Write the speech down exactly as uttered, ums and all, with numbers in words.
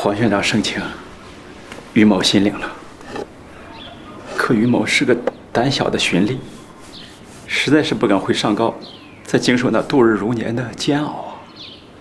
黄院长盛情，于某心领了。可于某是个胆小的循吏，实在是不敢回上告，再经受那度日如年的煎熬。